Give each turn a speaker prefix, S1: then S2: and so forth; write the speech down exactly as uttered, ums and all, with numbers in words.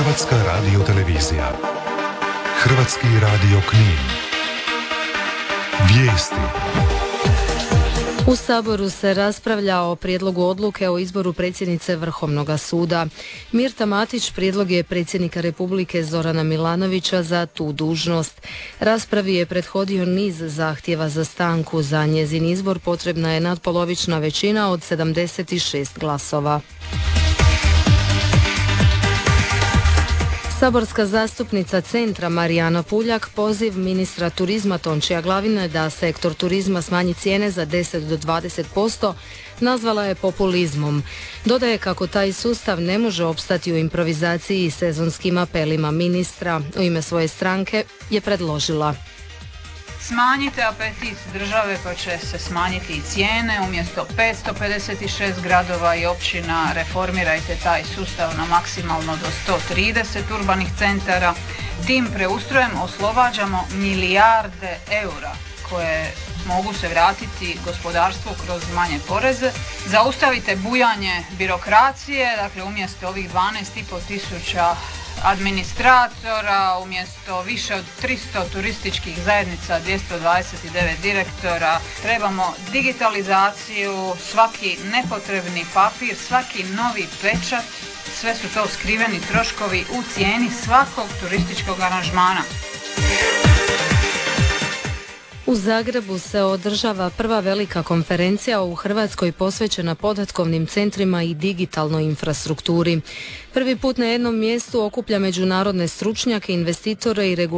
S1: Hrvatska radiotelevizija. Hrvatski radio Knin. Vijesti.
S2: U Saboru se raspravlja o prijedlogu odluke o izboru predsjednice Vrhovnog suda. Mirta Matić prijedlog je predsjednika Republike Zorana Milanovića za tu dužnost. Raspravi je prethodio niz zahtjeva za stanku. Za njezin izbor potrebna je natpolovična većina od sedamdeset šest glasova. Saborska zastupnica Centra Marijana Puljak poziv ministra turizma Tončija Glavine da sektor turizma smanji cijene za deset do dvadeset posto nazvala je populizmom. Dodaje kako taj sustav ne može opstati u improvizaciji i sezonskim apelima ministra. U ime svoje stranke je predložila:
S3: smanjite apetit države pa će se smanjiti i cijene. Umjesto petsto pedeset šest gradova i općina reformirajte taj sustav na maksimalno do sto trideset urbanih centara. Tim preustrojem oslobađamo milijarde eura koje mogu se vratiti gospodarstvu kroz manje poreze. Zaustavite bujanje birokracije, dakle umjesto ovih dvanaest i pol tisuća administratora, umjesto više od tristo turističkih zajednica, dvjesto dvadeset devet direktora, trebamo digitalizaciju, svaki nepotrebni papir, svaki novi pečat, sve su to skriveni troškovi u cijeni svakog turističkog aranžmana.
S2: U Zagrebu se održava prva velika konferencija u Hrvatskoj posvećena podatkovnim centrima i digitalnoj infrastrukturi. Prvi put na jednom mjestu okuplja međunarodne stručnjake, investitore i regulatorne